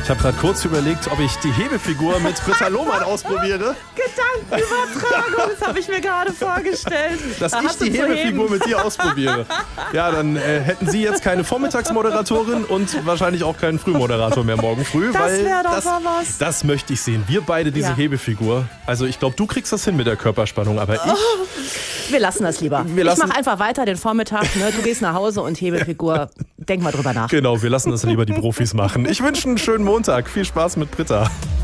Ich habe gerade kurz überlegt, ob ich die Hebefigur mit Britta Lohmann ausprobiere. Gedankenübertragung, das habe ich mir gerade vorgestellt. Dass ich die Hebefigur mit dir ausprobiere. Ja, dann hätten Sie jetzt keine Vormittagsmoderatorin und wahrscheinlich auch keinen Frühmoderator mehr morgen früh. Das weil wäre doch mal was. Das möchte ich sehen. Wir beide diese Hebefigur. Also ich glaube, du kriegst das hin mit der Körperspannung, aber ich... Wir lassen das lieber. Ich mache einfach weiter den Vormittag. Ne? Du gehst nach Hause und Hebefigur. Denk mal drüber nach. Genau, wir lassen das lieber die Profis machen. Ich wünsche einen schönen Montag. Viel Spaß mit Britta.